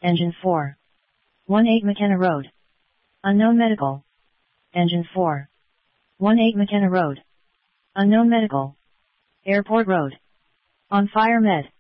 Engine 4. 18 McKenna Road. Unknown medical. Engine 4. 18 McKenna Road. Unknown medical. Airport Road. On fire med.